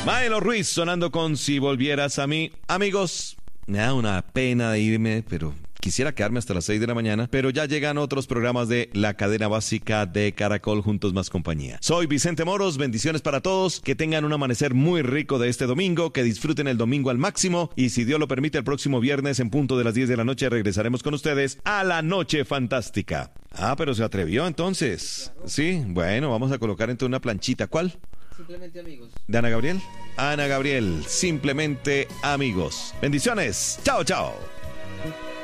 Maelo Ruiz sonando con Si Volvieras a Mí. Amigos, me da una pena de irme, pero quisiera quedarme hasta las 6 de la mañana, pero ya llegan otros programas de la cadena básica de Caracol, Juntos Más Compañía. Soy Vicente Moros, bendiciones para todos, que tengan un amanecer muy rico de este domingo, que disfruten el domingo al máximo y si Dios lo permite el próximo viernes en punto de las 10 de la noche regresaremos con ustedes a la Noche Fantástica. Ah, pero se atrevió entonces. Claro. Sí, bueno, vamos a colocar entonces una planchita. ¿Cuál? Simplemente Amigos. ¿De Ana Gabriel? Ana Gabriel, Simplemente Amigos. Bendiciones. Chao, chao.